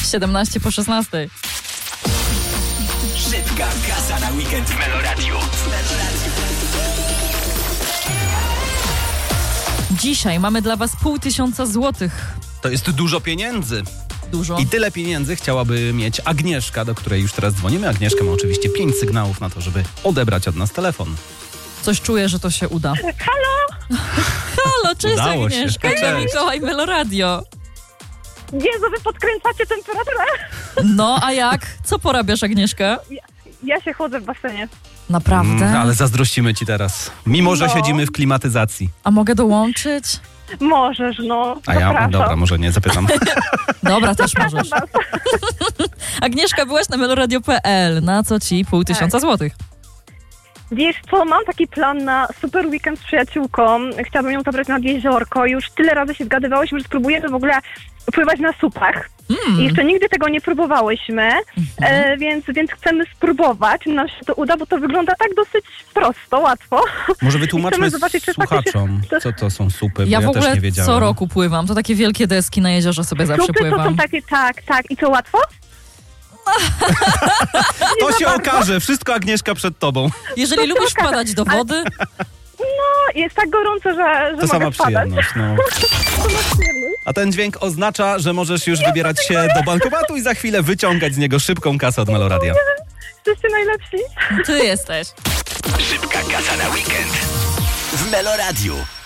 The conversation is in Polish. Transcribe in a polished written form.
17 po 16. Szybka kasa na weekend w Meloradiu. Dzisiaj mamy dla was 500 złotych. To jest dużo pieniędzy. Dużo. I tyle pieniędzy chciałaby mieć Agnieszka, do której już teraz dzwonimy. Agnieszka ma oczywiście 5 sygnałów na to, żeby odebrać od nas telefon. Coś czuję, że to się uda. Halo? Halo, cześć Udało się. Agnieszka, Cześć. Mikołaj, Meloradio. Jezu, wy podkręcacie temperaturę? No, a jak? Co porabiasz, Agnieszka? Ja się chłodzę w basenie. Naprawdę? Ale zazdrościmy ci teraz. Mimo, że No. siedzimy w klimatyzacji. A mogę dołączyć? Możesz, no. A ja, Zapraszam. dobra, może nie zapytam. Dobra, też możesz. Was. Agnieszka, byłaś na meloradio.pl. Na co ci 500 złotych? Wiesz co, mam taki plan na super weekend z przyjaciółką. Chciałabym ją zabrać nad jeziorko. Już tyle razy się zgadywałyśmy, że spróbujemy w ogóle pływać na supach. I jeszcze nigdy tego nie próbowałyśmy, więc chcemy spróbować. Nam się to uda, bo to wygląda tak dosyć prosto, łatwo. Może wytłumaczmy Chcemy zobaczyć, czy słuchaczom, faktycznie- co to są supy, bo Ja ja w też ogóle nie wiedziałem. co roku pływam. To takie wielkie deski na jeziorze sobie zawsze Supy to pływam. są takie, tak. I co, łatwo? To się okaże, wszystko Agnieszka przed tobą. Jeżeli lubisz wpadać do wody, No, jest tak gorąco, że To sama mogę spadać. przyjemność. No. To ma przyjemność. A ten dźwięk oznacza, że możesz już wybierać się do bankomatu i za chwilę wyciągać z niego szybką kasę od Meloradia. Jesteście najlepsi. ty jesteś. Szybka kasa na weekend w Meloradiu.